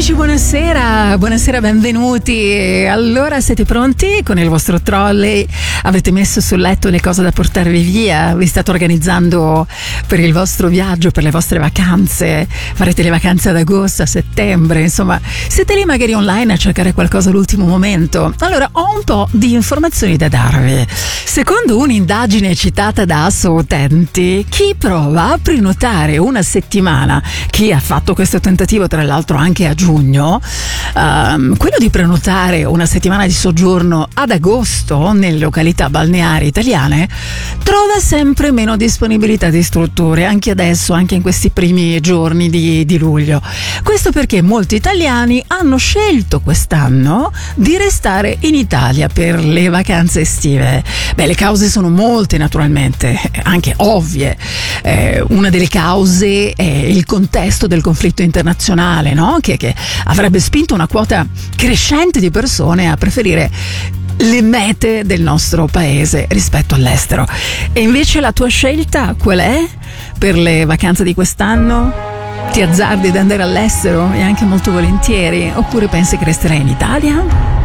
amici, buonasera, benvenuti. Allora, siete pronti con il vostro trolley? Avete messo sul letto le cose da portarvi via? Vi state organizzando per il vostro viaggio, per le vostre vacanze? Farete le vacanze ad agosto, a settembre? Insomma, siete lì magari online a cercare qualcosa all'ultimo momento? Allora, ho un po' di informazioni da darvi. Secondo un'indagine citata da Assoutenti, chi prova a prenotare una settimana, chi ha fatto questo tentativo tra l'altro anche a giugno, quello di prenotare una settimana di soggiorno ad agosto nelle località balneari italiane, trova sempre meno disponibilità di strutture, anche adesso, anche in questi primi giorni di luglio. Questo perché molti italiani hanno scelto quest'anno di restare in Italia per le vacanze estive. Beh, le cause sono molte, naturalmente, anche ovvie. Una delle cause è il contesto del conflitto internazionale, no? Che avrebbe spinto una quota crescente di persone a preferire le mete del nostro paese rispetto all'estero. E invece la tua scelta qual è per le vacanze di quest'anno? Ti azzardi ad andare all'estero, e anche molto volentieri, oppure pensi che resterai in Italia?